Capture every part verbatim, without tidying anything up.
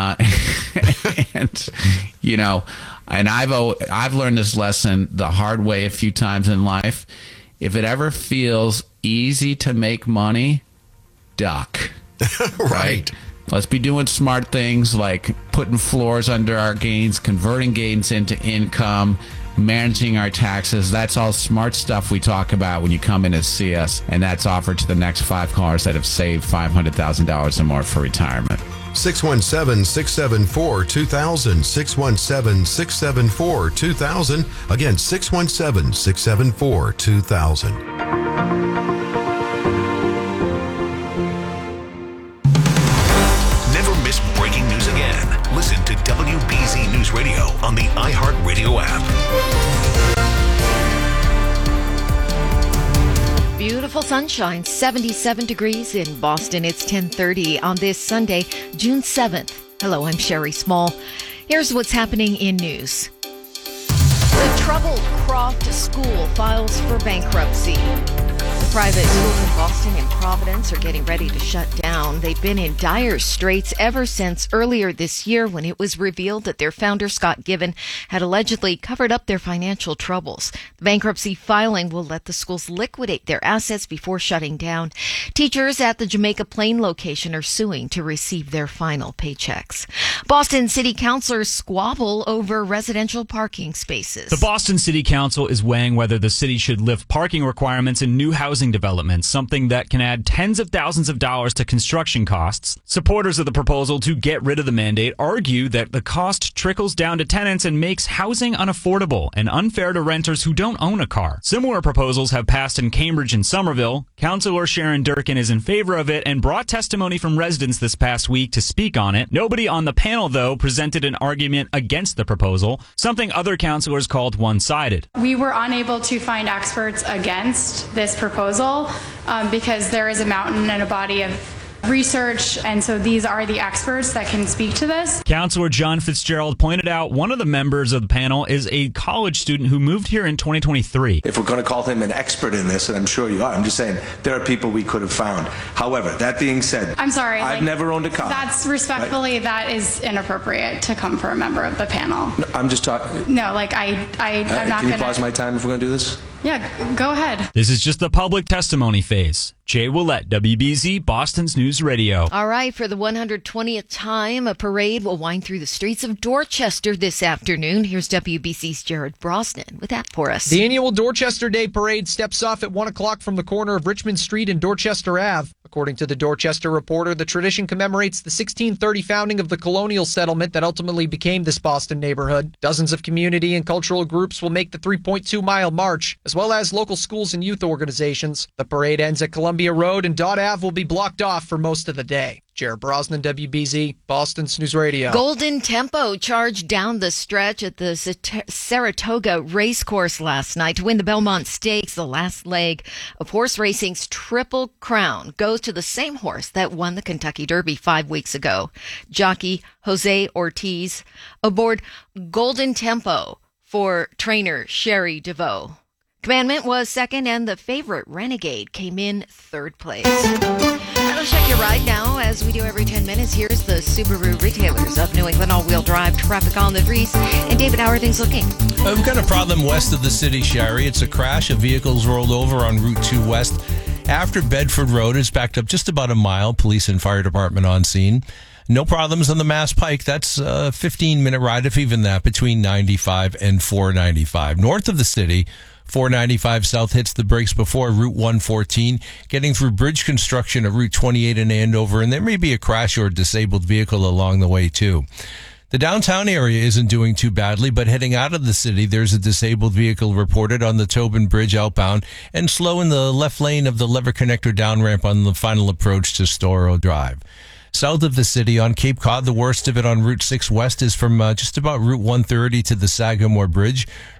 Uh, and, you know, and I've I've learned this lesson the hard way a few times in life. If it ever feels easy to make money, duck. Right. right. Let's be doing smart things like putting floors under our gains, converting gains into income, managing our taxes. That's all smart stuff we talk about when you come in to see us. And that's offered to the next five callers that have saved five hundred thousand dollars or more for retirement. six one seven, six seven four, two thousand. six one seven, six seven four, two thousand. Again, six one seven, six seven four, two thousand. Never miss breaking news again. Listen to W B Z News Radio on the iHeartRadio app. Beautiful sunshine, seventy-seven degrees in Boston. It's ten thirty on this Sunday, June seventh. Hello, I'm Sherry Small. Here's what's happening in news. The Troubled Croft School files for bankruptcy. The private schools in Boston and Providence are getting ready to shut down. They've been in dire straits ever since earlier this year when it was revealed that their founder, Scott Given, had allegedly covered up their financial troubles. The bankruptcy filing will let the schools liquidate their assets before shutting down. Teachers at the Jamaica Plain location are suing to receive their final paychecks. Boston City Councilors squabble over residential parking spaces. The Boston City Council is weighing whether the city should lift parking requirements in new housing developments, something that can add tens of thousands of dollars to construction costs. Supporters of the proposal to get rid of the mandate argue that the cost trickles down to tenants and makes housing unaffordable and unfair to renters who don't own a car. Similar proposals have passed in Cambridge and Somerville. Councilor Sharon Durkin is in favor of it and brought testimony from residents this past week to speak on it. Nobody on the panel, though, presented an argument against the proposal, something other councilors called one-sided. We were unable to find experts against this proposal um, because there is a mountain and a body of research, and so these are the experts that can speak to this. Councilor John Fitzgerald pointed out one of the members of the panel is a college student who moved here in twenty twenty-three. If we're going to call him an expert in this, and I'm sure you are, I'm just saying there are people we could have found. However, that being said, I'm sorry, I've like, never owned a car. That's respectfully, right? That is inappropriate to come from a member of the panel. No, I'm just talking. No, like I, I, uh, I'm not Can you gonna... pause my time if we're going to do this? Yeah, go ahead. This is just the public testimony phase. Jay Willett, W B Z, Boston's News Radio. All right, for the one hundred twentieth time, a parade will wind through the streets of Dorchester this afternoon. Here's W B C's Jared Brosnan with that for us. The annual Dorchester Day Parade steps off at one o'clock from the corner of Richmond Street and Dorchester Avenue. According to the Dorchester Reporter, the tradition commemorates the sixteen thirty founding of the colonial settlement that ultimately became this Boston neighborhood. Dozens of community and cultural groups will make the three point two mile march, as well as local schools and youth organizations. The parade ends at Columbia Road, and Dodd Avenue will be blocked off for most of the day. Jared Brosnan, W B Z, Boston's News Radio. Golden Tempo charged down the stretch at the Saratoga Racecourse last night to win the Belmont Stakes. The last leg of horse racing's Triple Crown goes to the same horse that won the Kentucky Derby five weeks ago. Jockey Jose Ortiz aboard Golden Tempo for trainer Sherry DeVoe. Commandment was second, and the favorite Renegade came in third place. That'll check your ride now. As we do every ten minutes, here's the Subaru retailers of New England all-wheel drive traffic on the threes. And David, how are things looking? Uh, we've got a problem west of the city, Sherry. It's a crash. A vehicle's rolled over on Route two West. After Bedford Road, it's backed up just about a mile. Police and fire department on scene. No problems on the Mass Pike. That's a fifteen-minute ride, if even that, between ninety-five and four ninety-five. North of the city, four ninety-five south hits the brakes before Route one fourteen, getting through bridge construction at Route twenty-eight in Andover, and there may be a crash or a disabled vehicle along the way, too. The downtown area isn't doing too badly, but heading out of the city, there's a disabled vehicle reported on the Tobin Bridge outbound and slow in the left lane of the Lever Connector down ramp on the final approach to Storrow Drive. South of the city on Cape Cod, the worst of it on Route six West is from uh, just about Route one thirty to the Sagamore Bridge.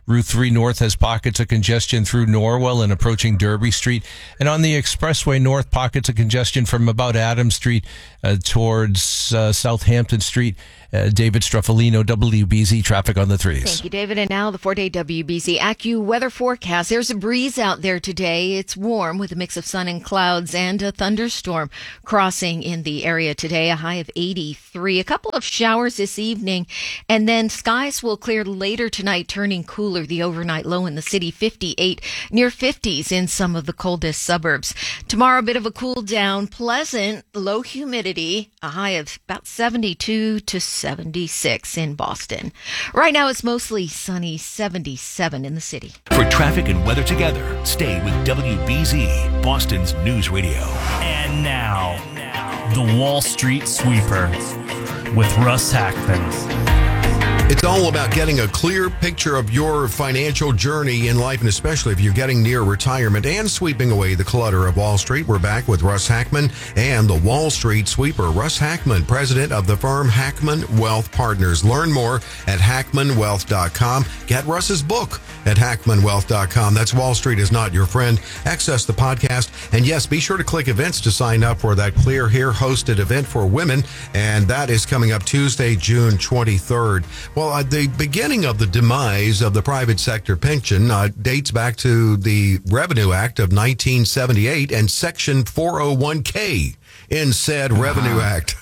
Route three North has pockets of congestion through Norwell and approaching Derby Street. And on the Expressway North, pockets of congestion from about Adams Street uh, towards uh, Southampton Street. Uh, David Struffolino, W B Z Traffic on the threes. Thank you, David. And now the four-day W B Z AccuWeather forecast. There's a breeze out there today. It's warm with a mix of sun and clouds and a thunderstorm crossing in the area today, a high of eighty-three. A couple of showers this evening, and then skies will clear later tonight, turning cooler. The overnight low in the city, fifty-eight, near fifties in some of the coldest suburbs. Tomorrow, a bit of a cool down, pleasant, low humidity, a high of about seventy-two to seventy-six in Boston. Right now, it's mostly sunny, seventy-seven in the city. For traffic and weather together, stay with W B Z, Boston's news radio. And now, the Wall Street Sweeper with Russ Hackman. It's all about getting a clear picture of your financial journey in life, and especially if you're getting near retirement and sweeping away the clutter of Wall Street. We're back with Russ Hackman and the Wall Street Sweeper. Russ Hackman, president of the firm Hackman Wealth Partners. Learn more at hackman wealth dot com. Get Russ's book at hackman wealth dot com. That's Wall Street is Not Your Friend. Access the podcast. And yes, be sure to click events to sign up for that Clear Hair hosted event for women. And that is coming up Tuesday, June twenty-third. Well, uh, the beginning of the demise of the private sector pension uh, dates back to the Revenue Act of nineteen seventy-eight and Section four oh one K in said uh-huh. Revenue Act.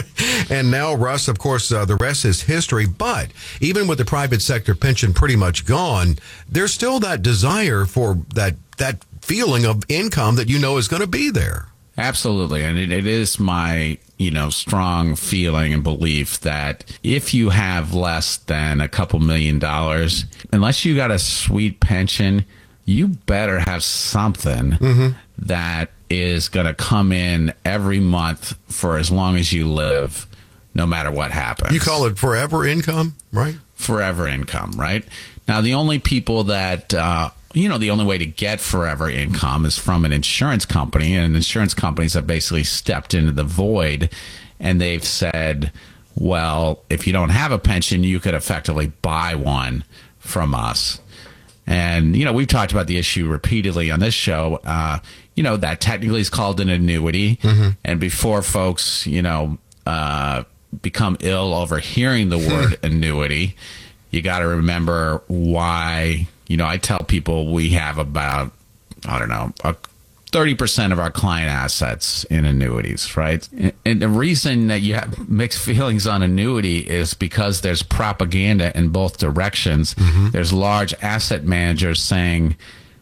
And now, Russ, of course, uh, the rest is history. But even with the private sector pension pretty much gone, there's still that desire for that that feeling of income that you know is going to be there. Absolutely. And it, it is my, you know, strong feeling and belief that if you have less than a couple million dollars, unless you got a sweet pension, you better have something mm-hmm. that is going to come in every month for as long as you live, no matter what happens. You call it forever income, right? Forever income, right? Now, the only people that... Uh, You know, the only way to get forever income is from an insurance company, and insurance companies have basically stepped into the void, and they've said, well, if you don't have a pension, you could effectively buy one from us. And, you know, we've talked about the issue repeatedly on this show. Uh, you know, that technically is called an annuity. Mm-hmm. And before folks, you know, uh, become ill over hearing the word annuity, you got to remember why... You know, I tell people we have about, I don't know, thirty percent of our client assets in annuities, right? And the reason that you have mixed feelings on annuity is because there's propaganda in both directions. Mm-hmm. There's large asset managers saying,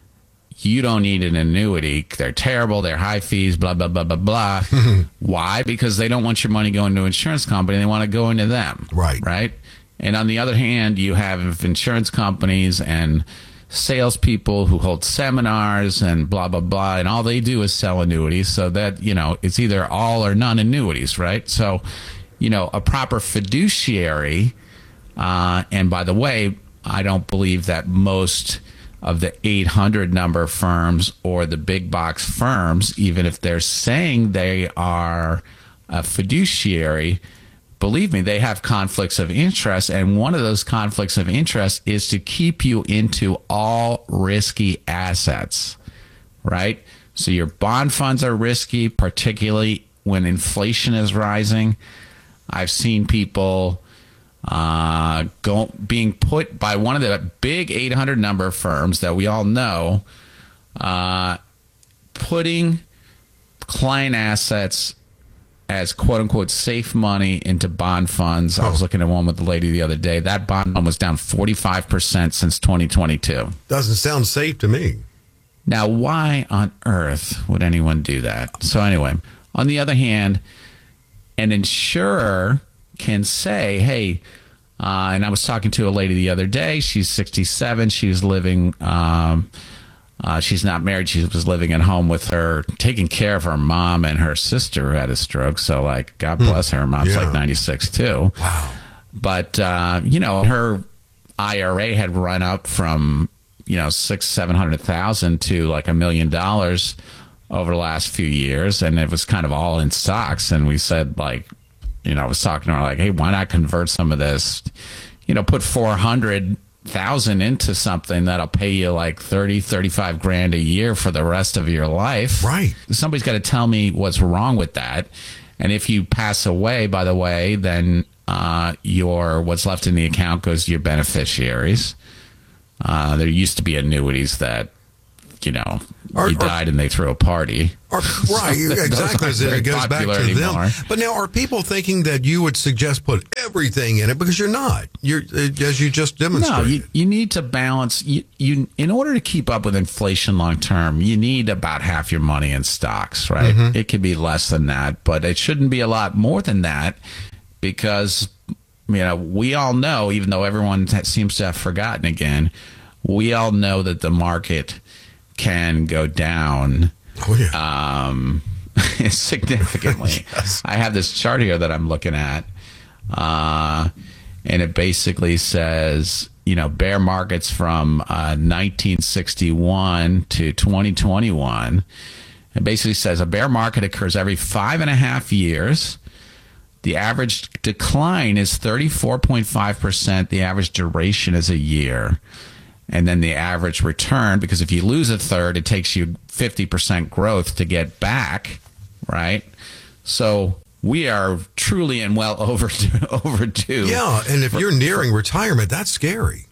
you don't need an annuity. They're terrible. They're high fees, blah, blah, blah, blah, blah. Mm-hmm. Why? Because they don't want your money going to an insurance company. They want to go into them. Right. Right? And on the other hand, you have insurance companies and salespeople who hold seminars and blah, blah, blah. And all they do is sell annuities. So that, you know, it's either all or none annuities, right? So, you know, a proper fiduciary. Uh, and by the way, I don't believe that most of the eight hundred number firms or the big box firms, even if they're saying they are a fiduciary, believe me, they have conflicts of interest, and one of those conflicts of interest is to keep you into all risky assets, right? So your bond funds are risky, particularly when inflation is rising. I've seen people uh, go, being put by one of the big eight hundred number firms that we all know, uh, putting client assets as quote-unquote safe money into bond funds. Oh. I was looking at one with the lady the other day. That bond fund was down forty-five percent since twenty twenty-two. Doesn't sound safe to me. Now, why on earth would anyone do that? So anyway, on the other hand, an insurer can say, hey, uh, and I was talking to a lady the other day. She's sixty-seven. She's living... Um, Uh, she's not married. She was living at home with her, taking care of her mom and her sister who had a stroke. So, like, God bless her. Her mom's yeah. like ninety-six, too. Wow. But, uh, you know, her I R A had run up from, you know, six, seven hundred thousand to like a million dollars over the last few years. And it was kind of all in stocks. And we said, like, you know, I was talking to her, like, hey, why not convert some of this, you know, put four hundred thousand into something that'll pay you like thirty, thirty-five grand a year for the rest of your life. Right. Somebody's got to tell me what's wrong with that. And if you pass away, by the way, then uh, your what's left in the account goes to your beneficiaries. Uh, there used to be annuities that, you know, Are- you are- died and they threw a party. Are, right, So those exactly. aren't So very it goes back to popular anymore. them. But now, are people thinking that you would suggest put everything in it? Because you're not. You're, uh, as you just No, demonstrated. you, you need to balance. You, you in order to keep up with inflation long term, you need about half your money in stocks, right? Mm-hmm. It could be less than that, but it shouldn't be a lot more than that, because you know we all know, even though everyone t- seems to have forgotten again, we all know that the market can go down. Oh, yeah. Um, significantly. Yes. I have this chart here that I'm looking at, uh, and it basically says, you know, bear markets from uh, nineteen sixty-one to twenty twenty-one. It basically says a bear market occurs every five and a half years. The average decline is thirty-four point five percent. The average duration is a year. And then the average return, because if you lose a third, it takes you fifty percent growth to get back, right? So we are truly and well overdue. overdue. Yeah, and if you're nearing retirement, that's scary.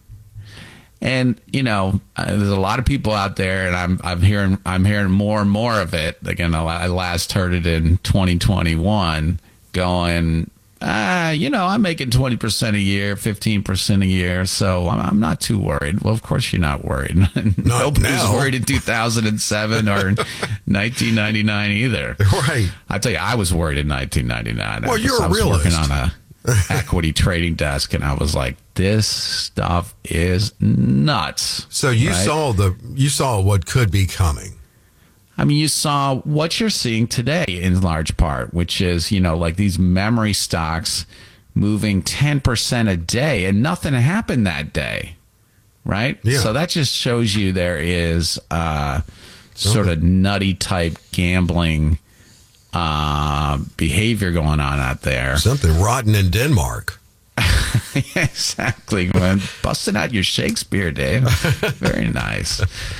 And you know, uh, there's a lot of people out there, and I'm I'm hearing I'm hearing more and more of it. Again, I last heard it in twenty twenty-one, going, ah, you know, I'm making twenty percent a year, fifteen percent a year, so I'm, I'm not too worried. Well, of course you're not worried. Nobody was now. worried in two thousand seven or nineteen ninety-nine either. Right. I tell you, I was worried in nineteen ninety-nine. Well, I was, you're a I was realist. working on a equity trading desk, and I was like, this stuff is nuts. So you right? saw the you saw what could be coming. I mean, you saw what you're seeing today in large part, which is, you know, like these memory stocks moving ten percent a day, and nothing happened that day, right? Yeah. So that just shows you there is uh, sort of nutty type gambling uh, behavior going on out there. Something rotten in Denmark. Exactly, man. Busting out your Shakespeare, Dave. Very nice.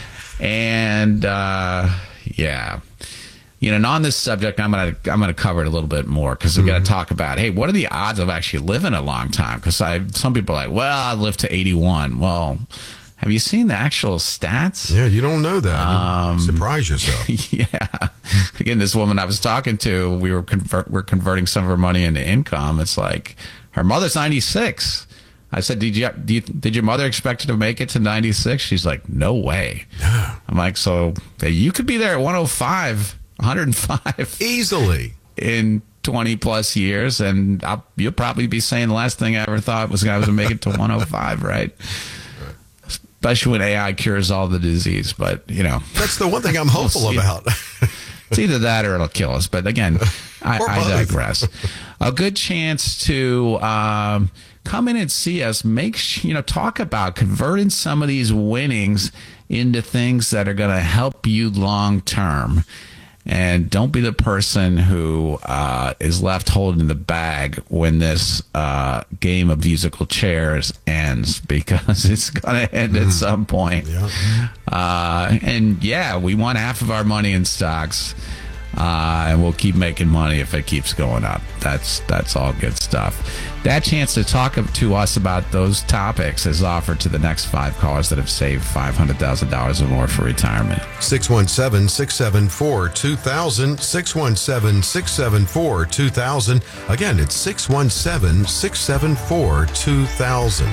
And uh, yeah, you know, and on this subject, I'm gonna I'm gonna cover it a little bit more, because we're gonna talk about, hey, what are the odds of actually living a long time? Because I some people are like, well, I live to eighty-one. Well, have you seen the actual stats? Yeah, you don't know that. Um, Surprise yourself. Yeah. Again, this woman I was talking to, we were convert, we're converting some of her money into income. It's like her mother's ninety-six. I said, did you, do you did your mother expect you to make it to ninety-six? She's like, no way. I'm like, so you could be there at one oh five, one oh five Easily. in twenty plus years, and I'll, you'll probably be saying the last thing I ever thought was I was going to make it to one oh five, right? Especially when A I cures all the disease, but you know. That's the one thing I'm hopeful see. about. It's either that or it'll kill us. But again, I, Or I both. digress. A good chance to um, come in and see us. Make sh- you know, talk about converting some of these winnings into things that are going to help you long term. And don't be the person who uh, is left holding the bag when this uh, game of musical chairs ends, because it's going to end at some point. Yeah. Uh, and yeah, we want half of our money in stocks, uh, and we'll keep making money if it keeps going up. That's that's all good stuff. That chance to talk to us about those topics is offered to the next five callers that have saved five hundred thousand dollars or more for retirement. six one seven, six seven four, two thousand. six one seven, six seven four, two thousand. Again, it's six one seven, six seven four, two thousand.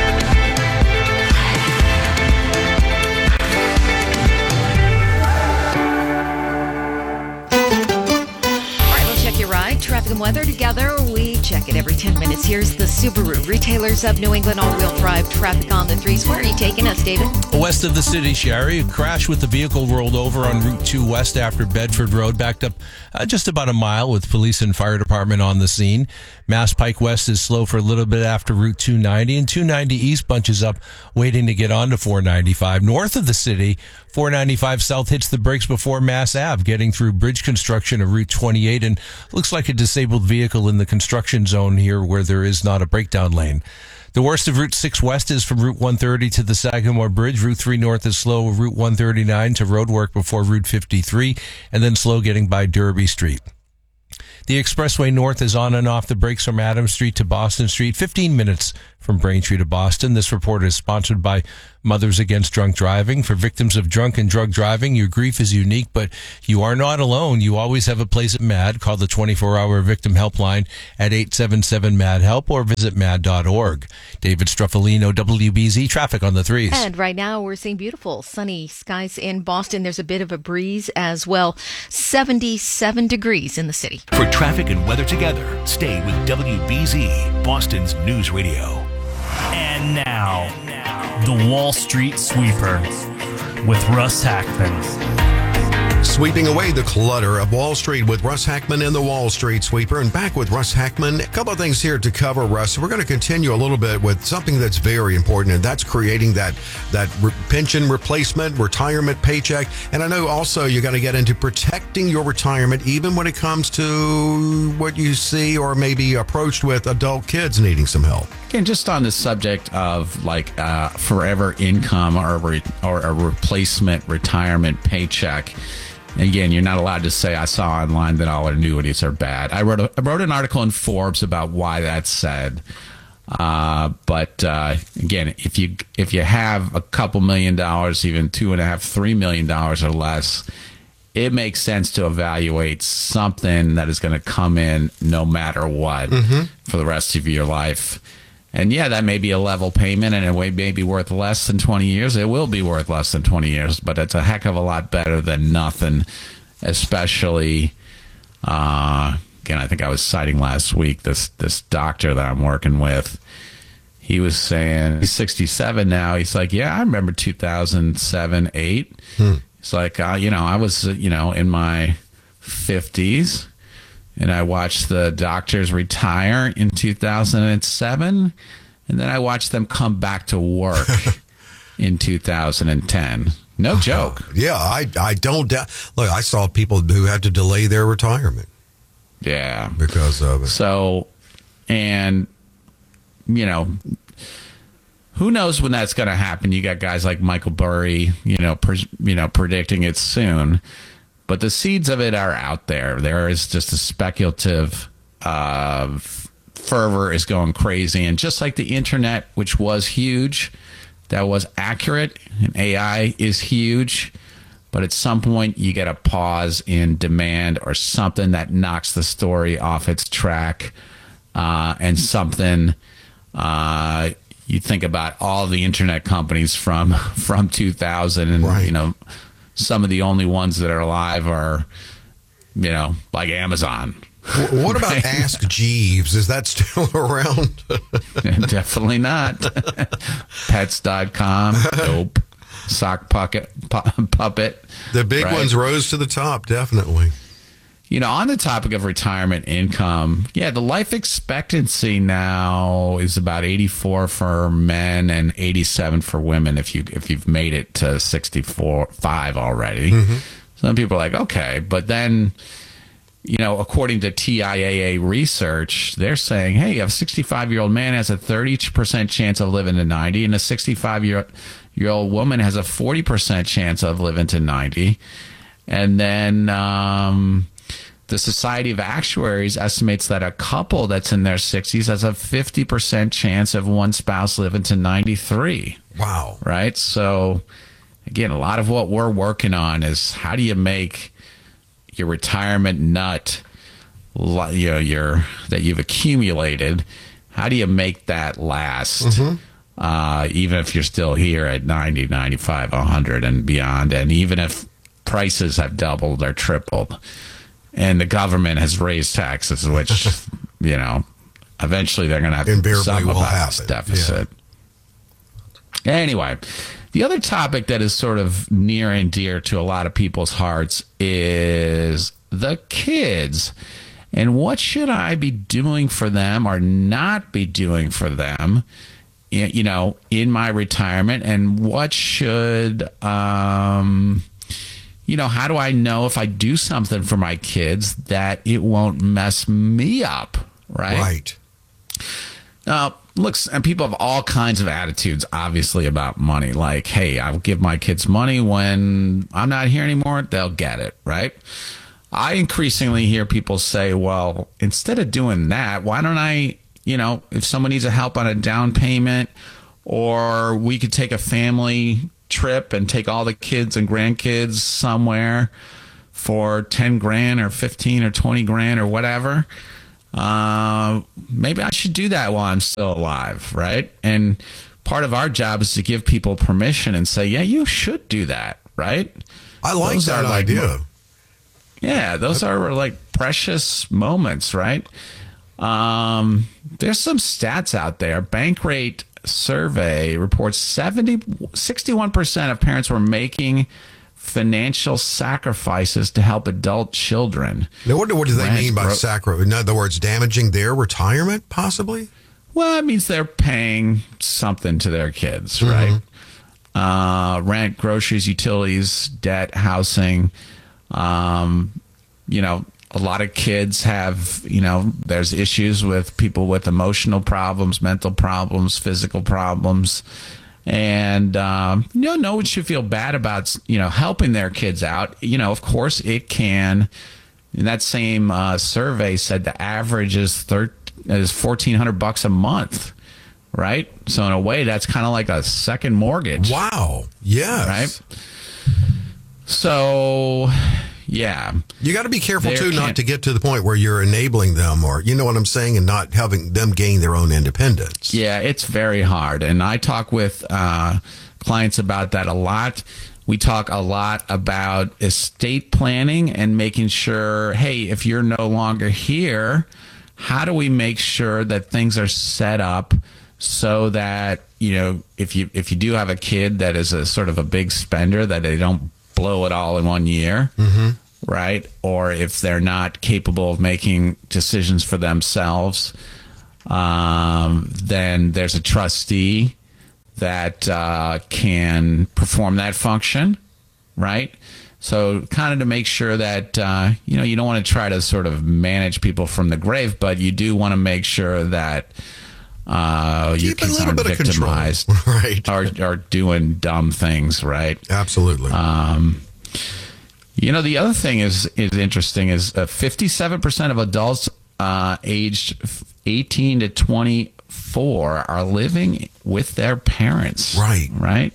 Traffic and weather together. We check it every ten minutes. Here's the Subaru Retailers of New England all-wheel drive traffic on the threes. Where are you taking us, David? West of the city, Sherry, a crash with the vehicle rolled over on Route two West after Bedford Road, backed up uh, just about a mile with police and fire department on the scene. Mass Pike West is slow for a little bit after Route two ninety, and two ninety East bunches up waiting to get onto four ninety-five. North of the city, four ninety-five South hits the brakes before Mass Ave, getting through bridge construction of Route twenty-eight, and looks like a disabled vehicle in the construction zone here where there is not a breakdown lane. The worst of Route six West is from Route one thirty to the Sagamore Bridge. Route three North is slow. Route one thirty-nine to roadwork before Route fifty-three, and then slow getting by Derby Street. The Expressway North is on and off the brakes from Adams Street to Boston Street, fifteen minutes from Braintree to Boston. This report is sponsored by Mothers Against Drunk Driving. For victims of drunk and drug driving, your grief is unique, but you are not alone. You always have a place at MAD. Call the twenty-four hour victim helpline at eight seven seven MAD HELP or visit mad dot org. David Struffolino, W B Z Traffic on the threes. And right now we're seeing beautiful sunny skies in Boston. There's a bit of a breeze as well. seventy-seven degrees in the city. For traffic and weather together, stay with W B Z, Boston's news radio. And now, the Wall Street Sweeper with Russ Hackman. Sweeping away the clutter of Wall Street with Russ Hackman and the Wall Street Sweeper. And back with Russ Hackman. A couple of things here to cover, Russ. We're going to continue a little bit with something that's very important, and that's creating that that re- pension replacement, retirement paycheck. And I know also you're going to get into protecting your retirement, even when it comes to what you see or maybe approached with adult kids needing some help. Again, just on the subject of like uh, forever income or, re- or a replacement retirement paycheck. Again, you're not allowed to say, I saw online that all annuities are bad. I wrote a, I wrote an article in Forbes about why that's said. Uh, but uh, again, if you if you have a couple million dollars, even two and a half, three million dollars or less, it makes sense to evaluate something that is going to come in no matter what mm-hmm. for the rest of your life. And yeah, that may be a level payment, and it may be worth less than twenty years. It will be worth less than twenty years, but it's a heck of a lot better than nothing, especially, uh, again, I think I was citing last week this, this doctor that I'm working with. He was saying, he's sixty-seven now. He's like, yeah, I remember two thousand seven, eight. Hmm. It's like, uh, you know, I was, uh, you know, in my fifties. And I watched the doctors retire in two thousand seven, and then I watched them come back to work in two thousand ten. No joke. Yeah, I I don't doubt. Look, I saw people who had to delay their retirement. Yeah. Because of it. So, and, you know, who knows when that's going to happen? You got guys like Michael Burry, you know, pre- you know, predicting it soon. But the seeds of it are out there. There is just a speculative uh, fervor is going crazy. And just like the internet, which was huge, that was accurate, and A I is huge. But at some point, you get a pause in demand or something that knocks the story off its track. Uh, and something, uh, you think about all the internet companies from, from two thousand and, right. you know, some of the only ones that are alive are, you know, like Amazon. What about right? Ask Jeeves? Is that still around? Definitely not. Pets dot com. Nope. Sock Puppet. Pu- puppet. The big right? ones rose to the top, definitely. You know, on the topic of retirement income, yeah, the life expectancy now is about eighty-four for men and eighty-seven for women if you if you've made it to sixty-four, five already. Mm-hmm. Some people are like, okay, but then, you know, according to T I A A research, they're saying, hey, a sixty-five-year-old man has a thirty percent chance of living to ninety, and a sixty-five-year-old woman has a forty percent chance of living to ninety. And then um, the Society of Actuaries estimates that a couple that's in their sixties has a fifty percent chance of one spouse living to ninety-three. Wow. Right? So, again, a lot of what we're working on is how do you make your retirement nut, you know, your, that you've accumulated, how do you make that last? Mm-hmm. Uh, even if you're still here at ninety, ninety-five, one hundred and beyond, and even if prices have doubled or tripled, and the government has raised taxes, which, you know, eventually they're going to have Invariably some will about happen. this deficit. Yeah. Anyway, the other topic that is sort of near and dear to a lot of people's hearts is the kids. And what should I be doing for them or not be doing for them, you know, in my retirement? And what should... Um, You know, how do I know if I do something for my kids that it won't mess me up, right? Right. Uh, looks, and people have all kinds of attitudes, obviously, about money. Like, hey, I'll give my kids money when I'm not here anymore. They'll get it, right? I increasingly hear people say, well, instead of doing that, why don't I, you know, if someone needs a help on a down payment, or we could take a family trip and take all the kids and grandkids somewhere for ten grand or fifteen or twenty grand or whatever. Uh, maybe I should do that while I'm still alive, right? And part of our job is to give people permission and say, yeah, you should do that, right? I like those that like, idea. Yeah, those are like precious moments, right? Um, there's some stats out there. Bankrate survey reports seventy, sixty-one percent of parents were making financial sacrifices to help adult children. Now, what, what do they Rent, mean by bro- sacrifice? In other words, damaging their retirement, possibly? Well, it means they're paying something to their kids, right? Mm-hmm. Uh, rent, groceries, utilities, debt, housing. Um, you know, a lot of kids have, you know, there's issues with people with emotional problems, mental problems, physical problems. And, um, you know, no one should feel bad about, you know, helping their kids out. You know, of course it can. And that same uh, survey said the average is thir- is fourteen hundred bucks a month, right? So in a way, that's kind of like a second mortgage. Wow. Yes. Right? So, yeah. You got to be careful, There too, can't- not to get to the point where you're enabling them or, you know what I'm saying, and not having them gain their own independence. Yeah, it's very hard. And I talk with uh, clients about that a lot. We talk a lot about estate planning and making sure, hey, if you're no longer here, how do we make sure that things are set up so that, you know, if you if you do have a kid that is a sort of a big spender, that they don't blow it all in one year, mm-hmm. right? Or if they're not capable of making decisions for themselves, um, then there's a trustee that uh, can perform that function, right? So kind of to make sure that, uh, you know, you don't want to try to sort of manage people from the grave, but you do want to make sure that uh, your Keep a kids little aren't bit of control. victimized Right. or, or doing dumb things, right? Absolutely. Um, you know, the other thing is is interesting is uh, fifty-seven percent of adults uh, aged eighteen to twenty-four are living with their parents. Right. Right.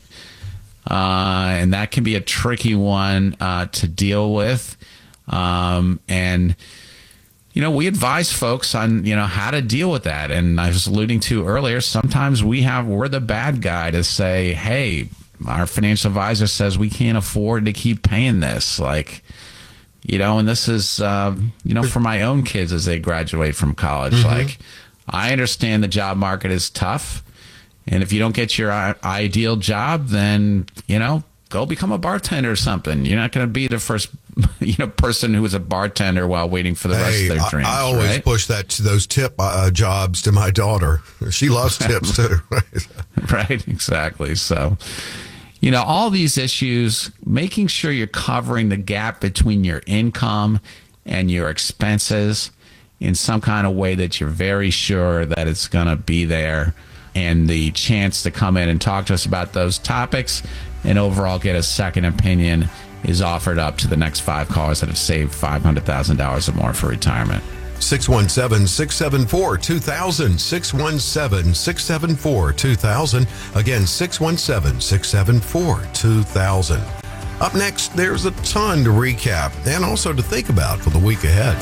Uh, and that can be a tricky one uh, to deal with. Um, and, you know, we advise folks on, you know, how to deal with that. And I was alluding to earlier, sometimes we have, we're the bad guy to say, hey, our financial advisor says we can't afford to keep paying this. Like, you know, and this is, uh, you know, for my own kids as they graduate from college. Mm-hmm. Like, I understand the job market is tough. And if you don't get your ideal job, then, you know, go become a bartender or something. You're not going to be the first, you know, person who is a bartender while waiting for the rest hey, of their I, dreams. I always right? push that those tip uh, jobs to my daughter. She loves tips too. Right? Right, exactly. So, you know, all these issues, making sure you're covering the gap between your income and your expenses in some kind of way that you're very sure that it's going to be there. And the chance to come in and talk to us about those topics and overall get a second opinion is offered up to the next five callers that have saved five hundred thousand dollars or more for retirement. six one seven, six seven four, two thousand. six one seven, six seven four, two thousand. Again, six one seven, six seven four, two thousand. Up next, there's a ton to recap and also to think about for the week ahead.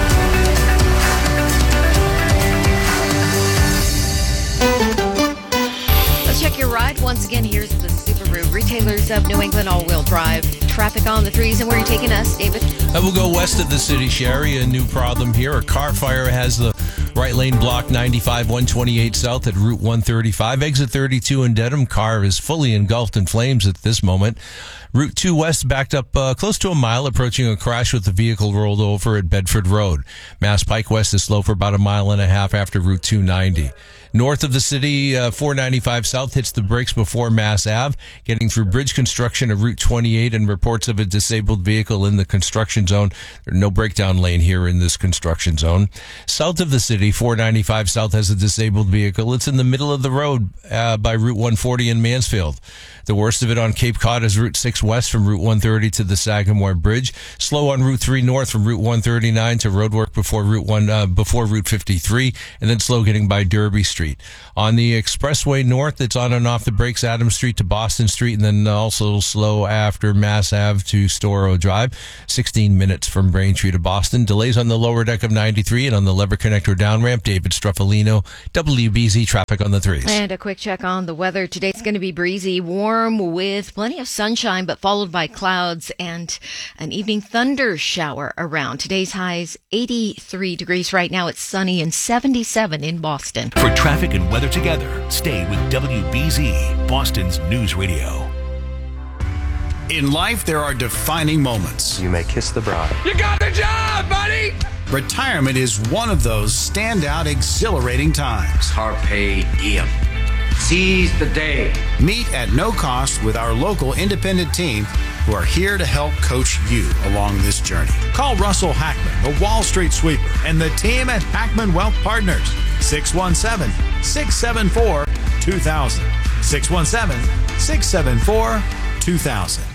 Check your ride. Once again, here's the Subaru Retailers of New England all-wheel drive. Traffic on the threes, and where are you taking us, David? I will go west of the city, Sherry. A new problem here. A car fire has the right lane blocked, ninety-five, one twenty-eight south at Route one thirty-five. Exit thirty-two in Dedham. Car is fully engulfed in flames at this moment. Route two west backed up uh, close to a mile, approaching a crash with the vehicle rolled over at Bedford Road. Mass Pike west is slow for about a mile and a half after Route two ninety. North of the city, uh, four ninety-five South hits the brakes before Mass Ave, getting through bridge construction of Route twenty-eight and reports of a disabled vehicle in the construction zone. There's no breakdown lane here in this construction zone. South of the city, four ninety-five South has a disabled vehicle. It's in the middle of the road uh, by Route one forty in Mansfield. The worst of it on Cape Cod is Route six West from Route one thirty to the Sagamore Bridge. Slow on Route three North from Route one thirty-nine to roadwork before Route one uh, before Route fifty-three, and then slow getting by Derby Street. On the Expressway North, it's on and off the brakes, Adams Street to Boston Street, and then also slow after Mass Ave to Storrow Drive. sixteen minutes from Braintree to Boston. Delays on the lower deck of ninety-three and on the lever connector down ramp. David Struffolino, W B Z traffic on the threes. And a quick check on the weather. Today's going to be breezy, warm with plenty of sunshine, but followed by clouds and an evening thunder shower around. Today's highs eighty-three degrees right now. It's sunny and seventy-seven in Boston. For traffic and weather together, stay with W B Z, Boston's News Radio. In life, there are defining moments. You may kiss the bride. You got the job, buddy! Retirement is one of those standout, exhilarating times. Carpe diem. Seize the day. Meet at no cost with our local independent team who are here to help coach you along this journey. Call Russell Hackman, the Wall Street Sweeper, and the team at Hackman Wealth Partners. six one seven, six seven four, two thousand. six one seven, six seven four, two thousand.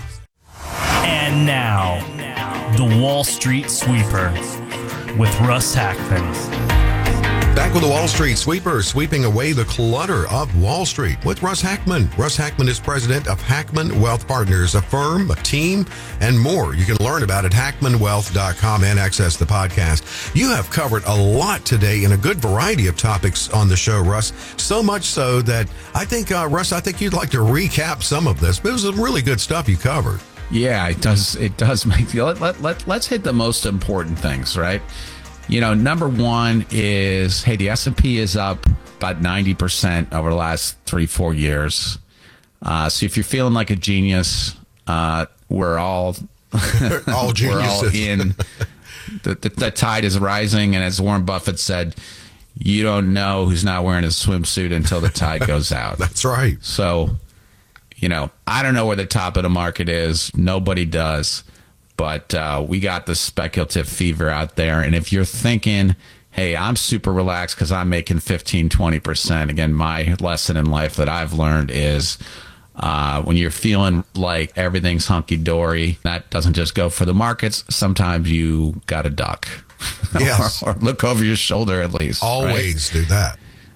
And now, the Wall Street Sweeper with Russ Hackman. Back with the Wall Street Sweeper, sweeping away the clutter of Wall Street with Russ Hackman. Russ Hackman is president of Hackman Wealth Partners, a firm, a team, and more. You can learn about it at hackman wealth dot com and access the podcast. You have covered a lot today in a good variety of topics on the show, Russ. So much so that I think, uh, Russ, I think you'd like to recap some of this. But it was some really good stuff you covered. Yeah, it does. It does make you. Let, let, let, let's hit the most important things, right? You know, number one is, hey, the S and P is up about ninety percent over the last three, four years. Uh, so if you're feeling like a genius, uh, we're all, all geniuses. We're all in. The, the, the tide is rising. And as Warren Buffett said, you don't know who's not wearing a swimsuit until the tide goes out. That's right. So, you know, I don't know where the top of the market is. Nobody does. But uh, we got the speculative fever out there. And if you're thinking, hey, I'm super relaxed because I'm making fifteen, twenty percent. Again, my lesson in life that I've learned is uh, when you're feeling like everything's hunky-dory, that doesn't just go for the markets. Sometimes you got to duck. Yes. or, or look over your shoulder at least. Always right? do that.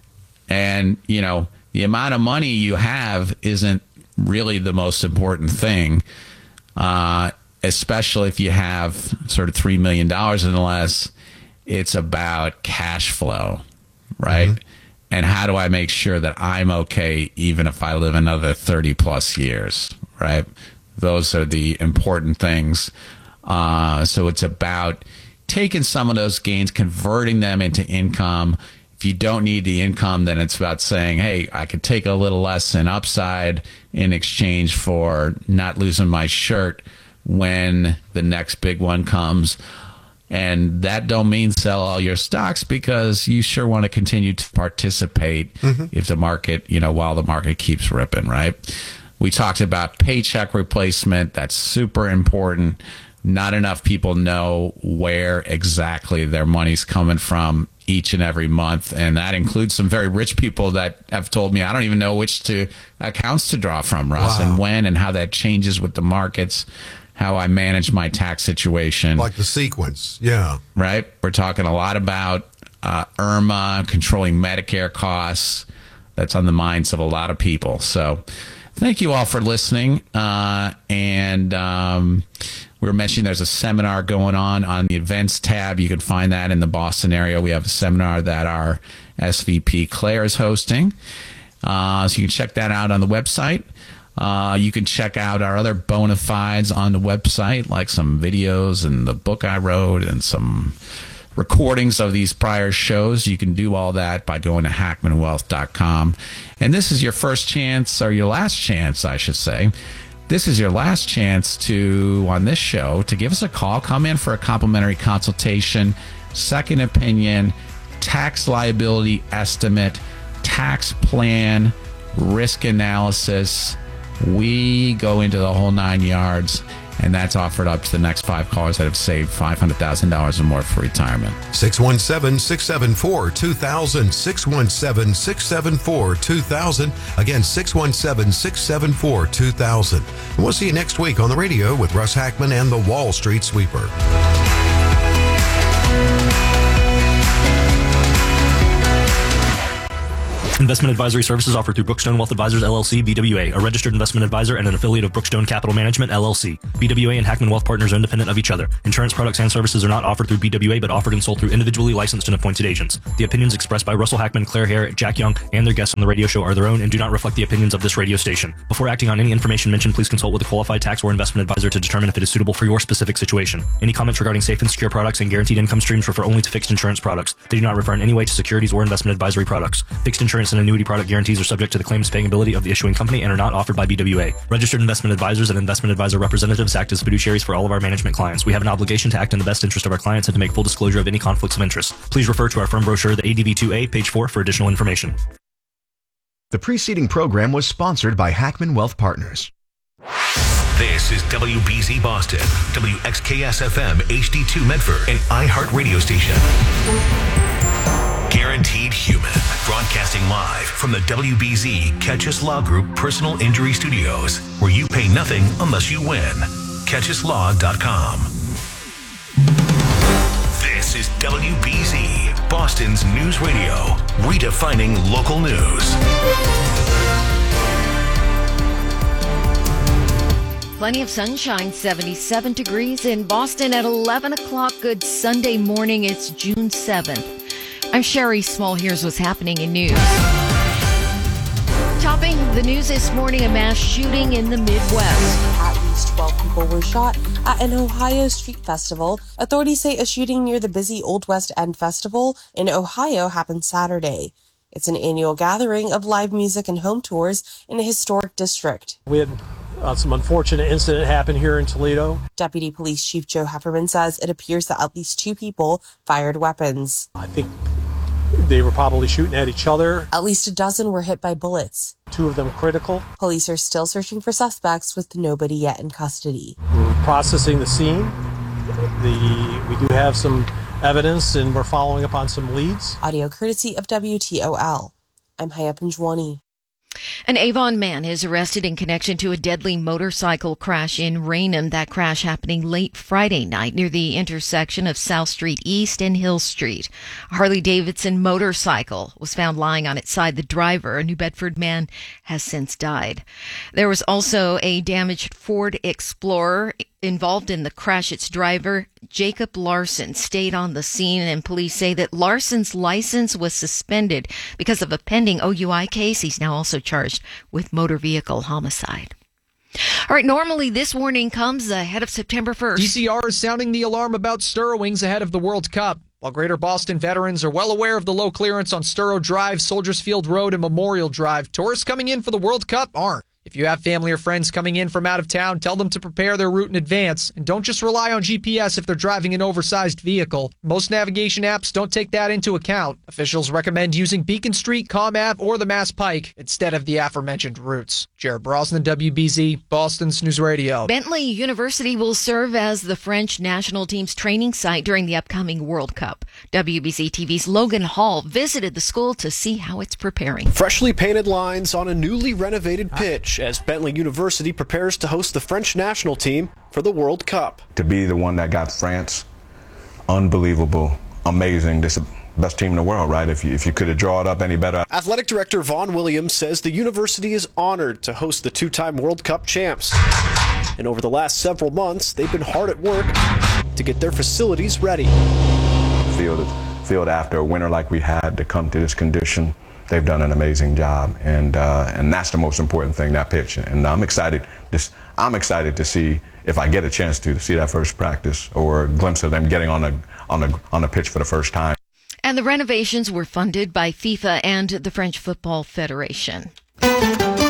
And, you know, the amount of money you have isn't really the most important thing. Uh Especially if you have sort of three million dollars and less, it's about cash flow, right? Mm-hmm. And how do I make sure that I'm okay even if I live another thirty plus years, right? Those are the important things. Uh, so it's about taking some of those gains, converting them into income. If you don't need the income, then it's about saying, hey, I could take a little less in upside in exchange for not losing my shirt when the next big one comes. And that don't mean sell all your stocks, because you sure want to continue to participate mm-hmm. if the market, you know, while the market keeps ripping, right? We talked about paycheck replacement. That's super important. Not enough people know where exactly their money's coming from each and every month. And that includes some very rich people that have told me, I don't even know which to accounts to draw from, Russ, wow. and when, and how that changes with the markets. How I manage my tax situation. Like the sequence, yeah. Right? We're talking a lot about uh, IRMA, controlling Medicare costs. That's on the minds of a lot of people. So thank you all for listening. Uh, and um, we were mentioning there's a seminar going on on the events tab. You can find that in the Boston area. We have a seminar that our S V P, Claire, is hosting. Uh, so you can check that out on the website. Uh, you can check out our other bona fides on the website, like some videos and the book I wrote and some recordings of these prior shows. You can do all that by going to hackman wealth dot com. And this is your first chance, or your last chance, I should say. This is your last chance to, on this show, to give us a call. Come in for a complimentary consultation, second opinion, tax liability estimate. tax plan, risk analysis. We go into the whole nine yards, and that's offered up to the next five callers that have saved five hundred thousand dollars or more for retirement. six one seven, six seven four, two thousand, six one seven, six seven four, two thousand. Again, six one seven, six seven four, two thousand. And we'll see you next week on the radio with Russ Hackman and the Wall Street Sweeper. Investment advisory services offered through Brookstone Wealth Advisors, L L C, B W A, a registered investment advisor and an affiliate of Brookstone Capital Management, L L C. B W A and Hackman Wealth Partners are independent of each other. Insurance products and services are not offered through B W A, but offered and sold through individually licensed and appointed agents. The opinions expressed by Russell Hackman, Claire Hare, Jack Young, and their guests on the radio show are their own and do not reflect the opinions of this radio station. Before acting on any information mentioned, please consult with a qualified tax or investment advisor to determine if it is suitable for your specific situation. Any comments regarding safe and secure products and guaranteed income streams refer only to fixed insurance products. They do not refer in any way to securities or investment advisory products. Fixed insurance and annuity product guarantees are subject to the claims paying ability of the issuing company and are not offered by B W A. Registered investment advisors and investment advisor representatives act as fiduciaries for all of our management clients. We have an obligation to act in the best interest of our clients and to make full disclosure of any conflicts of interest. Please refer to our firm brochure, the A D V two A, page four, for additional information. The preceding program was sponsored by Hackman Wealth Partners. This is W B Z Boston, W X K S F M H D two Medford, and iHeart Radio Station. Guaranteed Human, broadcasting live from the W B Z Catch Us Law Group Personal Injury Studios, where you pay nothing unless you win. catch us law dot com. This is W B Z, Boston's news radio, redefining local news. Plenty of sunshine, seventy-seven degrees in Boston at eleven o'clock. Good Sunday morning. It's June seventh. I'm Sherry Small. Here's what's happening in news. Topping the news this morning, a mass shooting in the Midwest. At least twelve people were shot at an Ohio street festival. Authorities say a shooting near the busy Old West End Festival in Ohio happened Saturday. It's an annual gathering of live music and home tours in a historic district. We had uh, some unfortunate incident happen here in Toledo. Deputy Police Chief Joe Hefferman says it appears that at least two people fired weapons. I think they were probably shooting at each other. At least a dozen were hit by bullets. Two of them critical. Police are still searching for suspects with nobody yet in custody. We're processing the scene. The, we do have some evidence and we're following up on some leads. Audio courtesy of W T O L. I'm Haya Panjwani. An Avon man is arrested in connection to a deadly motorcycle crash in Raynham. That crash happening late Friday night near the intersection of South Street East and Hill Street. A Harley-Davidson motorcycle was found lying on its side. The driver, a New Bedford man, has since died. There was also a damaged Ford Explorer involved in the crash. Its driver, Jacob Larson, stayed on the scene, and police say that Larson's license was suspended because of a pending O U I case. He's now also charged with motor vehicle homicide. All right, normally this warning comes ahead of September first. D C R is sounding the alarm about Stirrowings ahead of the World Cup. While Greater Boston veterans are well aware of the low clearance on Stirrow Drive, Soldiers Field Road, and Memorial Drive, tourists coming in for the World Cup aren't. If you have family or friends coming in from out of town, tell them to prepare their route in advance, and don't just rely on G P S if they're driving an oversized vehicle. Most navigation apps don't take that into account. Officials recommend using Beacon Street, Comm Ave, or the Mass Pike instead of the aforementioned routes. Jared Brosnan, W B Z, Boston's News Radio. Bentley University will serve as the French national team's training site during the upcoming World Cup. W B Z T V's Logan Hall visited the school to see how it's preparing. Freshly painted lines on a newly renovated pitch as Bentley University prepares to host the French national team for the World Cup. To be the one that got France, unbelievable, amazing. This is the best team in the world, right? If you, if you could have drawn it up any better. Athletic Director Vaughn Williams says the university is honored to host the two-time World Cup champs. And over the last several months, they've been hard at work to get their facilities ready. Field, field after a winter like we had to come to this condition, they've done an amazing job, and uh, and that's the most important thing, that pitch. And I'm excited. This I'm excited to see if I get a chance to, to see that first practice or a glimpse of them getting on a on a on a pitch for the first time. And the renovations were funded by FIFA and the French Football Federation. Back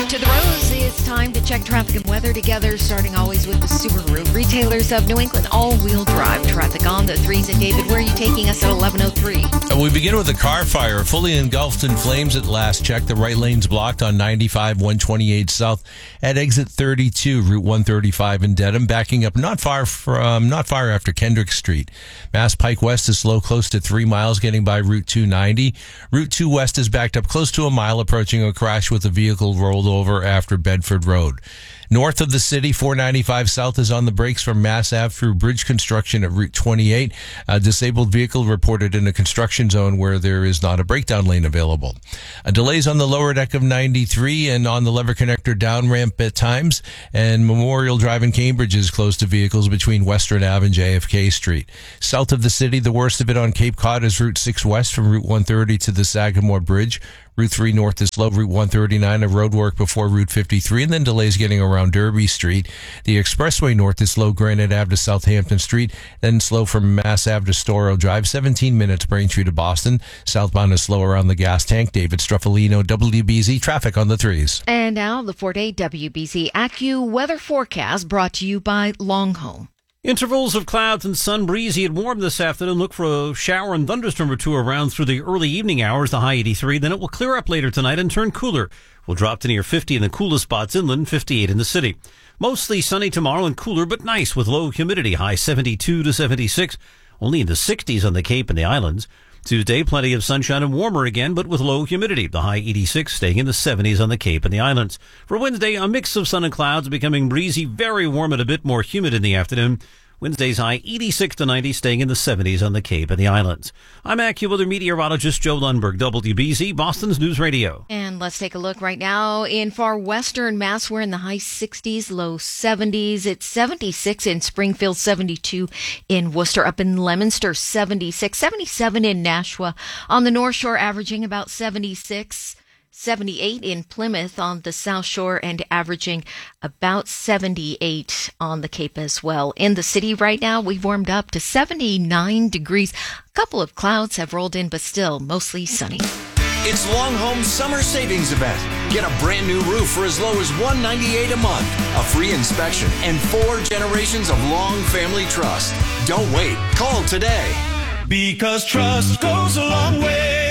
to the roads. It's time to check traffic and weather together, starting always with the Subaru. Retailers of New England all-wheel drive traffic on the threes. And David, where are you taking us at eleven oh three? We begin with a car fire, fully engulfed in flames at last check. The right lane's blocked on ninety-five, one twenty-eight south at exit thirty-two, Route one thirty-five in Dedham, backing up not far from, not far after Kendrick Street. Mass Pike West is slow, close to three miles, getting by Route two ninety. Route two West is backed up close to a mile, approaching a crash with a vehicle rolled over after Bedford Road. North of the city, four ninety-five south is on the brakes from Mass Ave through bridge construction at Route twenty-eight. A disabled vehicle reported in a construction zone where there is not a breakdown lane available. Uh, delays on the lower deck of ninety-three and on the lever connector down ramp at times. And Memorial Drive in Cambridge is closed to vehicles between Western Ave and J F K Street. South of the city, the worst of it on Cape Cod is Route six West from Route one thirty to the Sagamore Bridge. Route three North is slow. Route one thirty-nine, a road work before Route fifty-three, and then delays getting around Derby Street. The Expressway North is slow. Granite Ave to Southampton Street, then slow from Mass Ave to Storrow Drive. seventeen minutes Braintree to Boston. Southbound is slow around the gas tank. David Struffolino, W B Z traffic on the threes. And now the four-day W B Z Accu weather forecast brought to you by Longhome. Intervals of clouds and sun, breezy and warm this afternoon. Look for a shower and thunderstorm or two around through the early evening hours, the high eighty-three. Then it will clear up later tonight and turn cooler. We'll drop to near fifty in the coolest spots inland, fifty-eight in the city. Mostly sunny tomorrow and cooler but nice with low humidity, high seventy-two to seventy-six. Only in the sixties on the Cape and the islands. Tuesday, plenty of sunshine and warmer again, but with low humidity. The high eighty-six staying in the seventies on the Cape and the islands. For Wednesday, a mix of sun and clouds, becoming breezy, very warm and a bit more humid in the afternoon. Wednesday's high eighty-six to ninety, staying in the seventies on the Cape and the islands. I'm AccuWeather meteorologist Joe Lundberg, W B Z, Boston's News Radio. And let's take a look right now in far western Mass. We're in the high sixties, low seventies. It's seventy-six in Springfield, seventy-two in Worcester, up in Leominster, seventy-six, seventy-seven in Nashua. On the North Shore, averaging about seventy-six. seventy-eight in Plymouth on the South Shore and averaging about seventy-eight on the Cape as well. In the city right now, we've warmed up to seventy-nine degrees. A couple of clouds have rolled in, but still mostly sunny. It's Longhome's summer savings event. Get a brand new roof for as low as one hundred ninety-eight dollars a month, a free inspection, and four generations of Long family trust. Don't wait. Call today. Because trust goes a long way.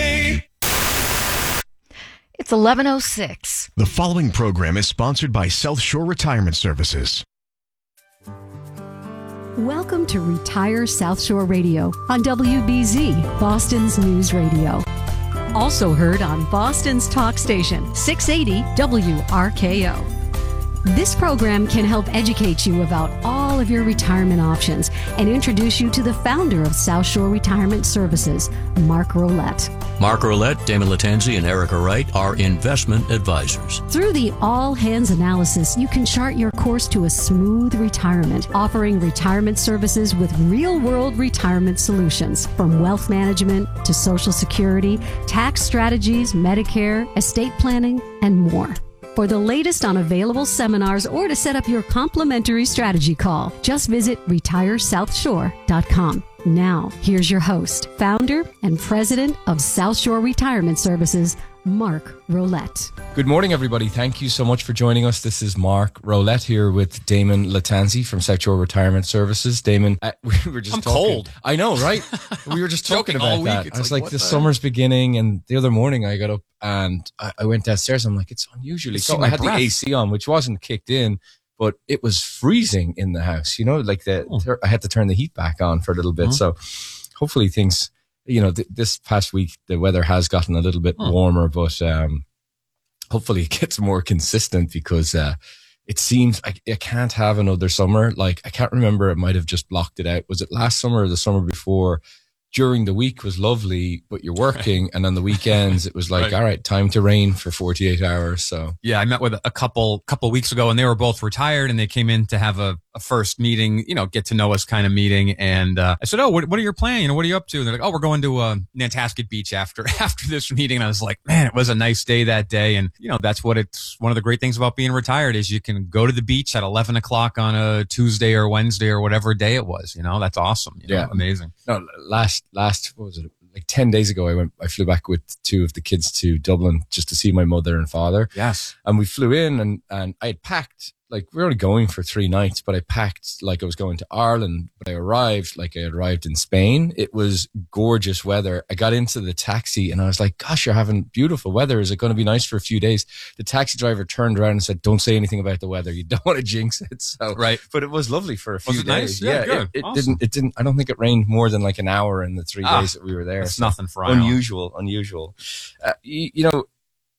It's eleven oh six. The following program is sponsored by South Shore Retirement Services. Welcome to Retire South Shore Radio on W B Z, Boston's News Radio. Also heard on Boston's talk station, six eighty W R K O. This program can help educate you about all of your retirement options and introduce you to the founder of South Shore Retirement Services, Mark Rolette. Mark Rolette, Damon Latanzi, and Erica Wright are investment advisors. Through the all-hands analysis, you can chart your course to a smooth retirement, offering retirement services with real-world retirement solutions, from wealth management to Social Security, tax strategies, Medicare, estate planning, and more. For the latest on available seminars or to set up your complimentary strategy call, just visit retire south shore dot com. Now, here's your host, founder and president of South Shore Retirement Services, Mark Rolette. Good morning, everybody. Thank you so much for joining us. This is Mark Rolette here with Damon Latanzi from South Shore Retirement Services. Damon, uh, we were just I'm talking. cold. I know, right? We were just talking about that. Week. I was like, like, the, the summer's beginning, and the other morning I got up and I, I went downstairs. I'm like, it's unusually cold. I had breath. the A C on, which wasn't kicked in, but it was freezing in the house. You know, like the oh. I had to turn the heat back on for a little bit. Mm-hmm. So hopefully things, you know, th- this past week the weather has gotten a little bit mm. warmer, but um, hopefully it gets more consistent because uh, it seems I, I can't have another summer. Like I can't remember. It might have just blocked it out. Was it last summer or the summer before? During the week was lovely, but you're working, right. And on the weekends it was like, right. all right, time to rain for forty-eight hours. So yeah, I met with a couple couple weeks ago, and they were both retired, and they came in to have a, a first meeting, you know, get to know us kind of meeting. And uh, I said, "Oh, what, what are your plans? You know, what are you up to?" And they're like, "Oh, we're going to uh, Nantasket Beach after after this meeting." And I was like, "Man, it was a nice day that day." And you know, that's what it's one of the great things about being retired is you can go to the beach at eleven o'clock on a Tuesday or Wednesday or whatever day it was. You know, that's awesome. You know, yeah, amazing. No, last last what was it? like ten days ago, I went, I flew back with two of the kids to Dublin just to see my mother and father. Yes. And we flew in and, and I had packed, like we were only going for three nights, but I packed like I was going to Ireland, but I arrived like I arrived in Spain. It was gorgeous weather. I got into the taxi and I was like, gosh, you're having beautiful weather. Is it going to be nice for a few days? The taxi driver turned around and said, don't say anything about the weather. You don't want to jinx it. So, right. But it was lovely for a few Was it days. nice? Yeah, yeah good. It, it Awesome. didn't, it didn't, I don't think it rained more than like an hour in the three Ah, days that we were there. that's So nothing for Ireland. Unusual, unusual. Uh, you, you know,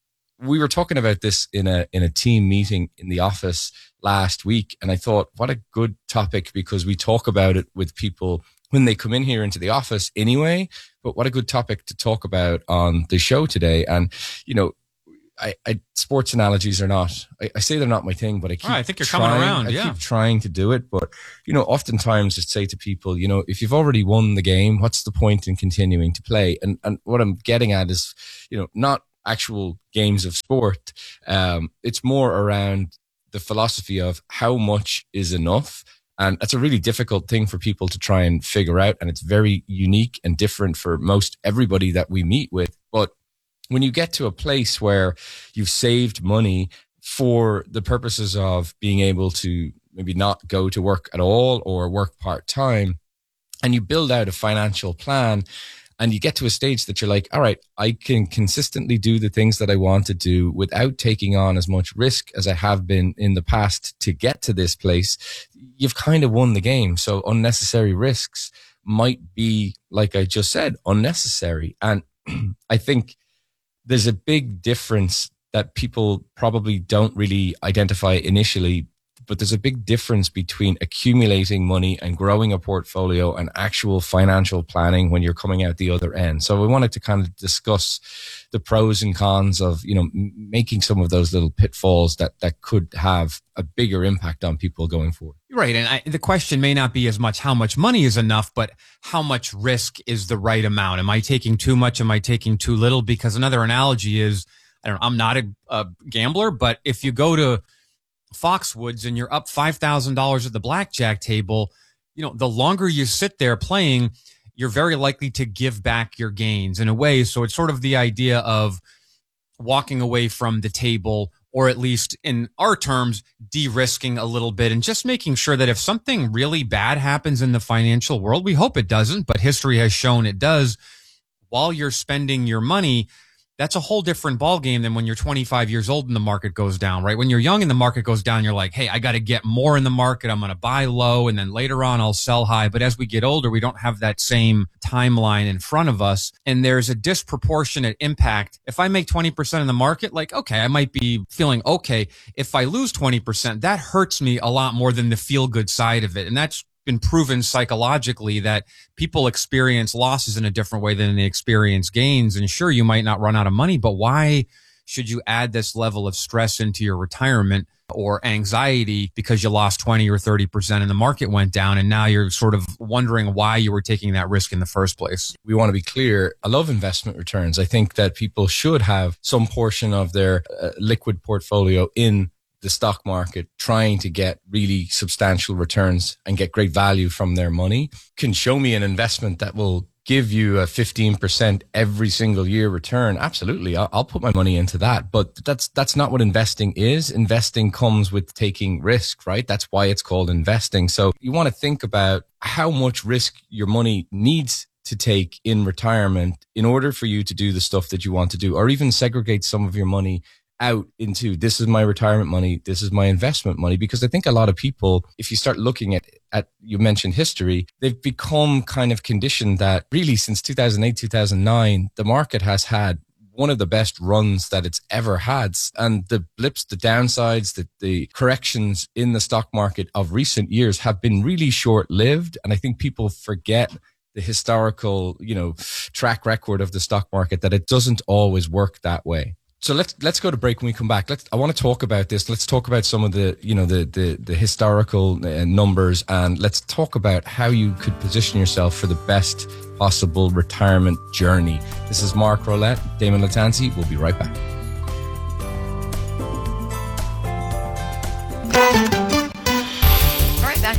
we were talking about this in a in a team meeting in the office last week, and I thought, what a good topic, because we talk about it with people when they come in here into the office anyway, but what a good topic to talk about on the show today. And, you know, I, I sports analogies are not, I, I say they're not my thing, but I keep Oh, I think you're trying, coming around, I yeah. keep trying to do it. But, you know, oftentimes just say to people, you know, if you've already won the game, what's the point in continuing to play? And, and what I'm getting at is, you know, not actual games of sport. Um, it's more around the philosophy of how much is enough. And that's a really difficult thing for people to try and figure out. And it's very unique and different for most everybody that we meet with. But when you get to a place where you've saved money for the purposes of being able to maybe not go to work at all or work part time, and you build out a financial plan, and you get to a stage that you're like, all right, I can consistently do the things that I want to do without taking on as much risk as I have been in the past to get to this place. You've kind of won the game. So unnecessary risks might be, like I just said, unnecessary. And I think there's a big difference that people probably don't really identify initially, but there's a big difference between accumulating money and growing a portfolio and actual financial planning when you're coming out the other end. So we wanted to kind of discuss the pros and cons of, you know, making some of those little pitfalls that, that could have a bigger impact on people going forward. Right. And I, the question may not be as much how much money is enough, but how much risk is the right amount? Am I taking too much? Am I taking too little? Because another analogy is, I don't know, I'm not a, a gambler, but if you go to Foxwoods and you're up five thousand dollars at the blackjack table, you know, the longer you sit there playing, you're very likely to give back your gains in a way. So it's sort of the idea of walking away from the table, or at least in our terms, de-risking a little bit and just making sure that if something really bad happens in the financial world, we hope it doesn't, but history has shown it does, while you're spending your money, that's a whole different ballgame than when you're twenty-five years old and the market goes down, right? When you're young and the market goes down, you're like, hey, I got to get more in the market. I'm going to buy low and then later on I'll sell high. But as we get older, we don't have that same timeline in front of us. And there's a disproportionate impact. If I make twenty percent in the market, like, okay, I might be feeling okay. If I lose twenty percent, that hurts me a lot more than the feel good side of it. And that's been proven psychologically that people experience losses in a different way than they experience gains. And sure, you might not run out of money, but why should you add this level of stress into your retirement or anxiety because you lost twenty or thirty percent and the market went down and now you're sort of wondering why you were taking that risk in the first place? We want to be clear. I love investment returns. I think that people should have some portion of their uh, liquid portfolio in the stock market, trying to get really substantial returns and get great value from their money. Can show me an investment that will give you a fifteen percent every single year return. Absolutely. I'll, I'll put my money into that. But that's, that's not what investing is. Investing comes with taking risk, right? That's why it's called investing. So you want to think about how much risk your money needs to take in retirement in order for you to do the stuff that you want to do, or even segregate some of your money out into, this is my retirement money, this is my investment money. Because I think a lot of people, if you start looking at, at you mentioned history, they've become kind of conditioned that really since two thousand eight, two thousand nine, the market has had one of the best runs that it's ever had. And the blips, the downsides, the, the corrections in the stock market of recent years have been really short-lived. And I think people forget the historical, you know, track record of the stock market, that it doesn't always work that way. So let's let's go to break. When we come back, let's. I want to talk about this. Let's talk about some of the you know the the, the historical uh, numbers, and let's talk about how you could position yourself for the best possible retirement journey. This is Mark Rolette, Damon Latanzi. We'll be right back.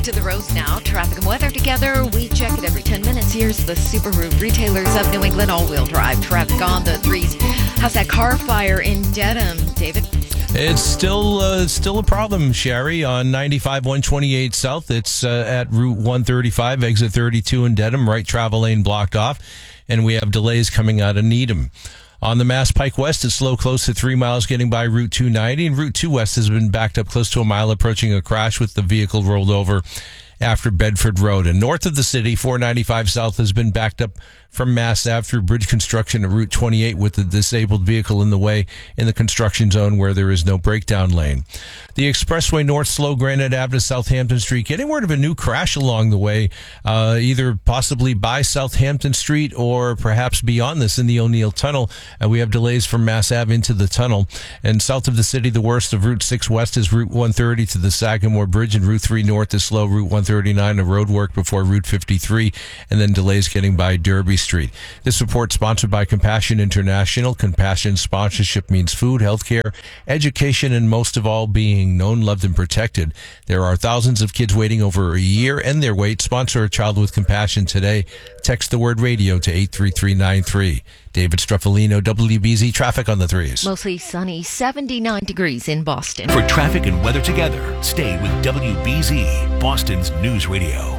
Back to the roads now. Traffic and weather together. We check it every ten minutes. Here's the Subaru Retailers of New England all-wheel drive traffic on the threes. How's that car fire in Dedham, David? It's still uh, still a problem, Sherry, on ninety-five one twenty-eight South. It's uh, at Route one thirty-five, exit thirty-two in Dedham. Right travel lane blocked off, and we have delays coming out of Needham. On the Mass Pike West, it's slow close to three miles getting by Route two ninety, and Route two West has been backed up close to a mile, approaching a crash with the vehicle rolled over after Bedford Road. And north of the city, four ninety-five South has been backed up from Mass Ave through bridge construction at Route twenty-eight with the disabled vehicle in the way in the construction zone where there is no breakdown lane. The expressway north slow Granite Ave to Southampton Street, getting word of a new crash along the way, uh, either possibly by Southampton Street or perhaps beyond this in the O'Neill Tunnel. And we have delays from Mass Ave into the tunnel. And south of the city, the worst of Route six West is Route one thirty to the Sagamore Bridge, and Route three North is slow Route one thirty-nine, a road work before Route fifty-three, and then delays getting by Derby Street. This report sponsored by Compassion International. Compassion sponsorship means food, healthcare, education, and most of all, being known, loved, and protected. There are thousands of kids waiting over a year and their wait. Sponsor a child with compassion today. Text the word radio to eight three three nine three. David Streffolino, W B Z Traffic on the threes. Mostly sunny, seventy-nine degrees in Boston. For traffic and weather together, stay with W B Z, Boston's News Radio.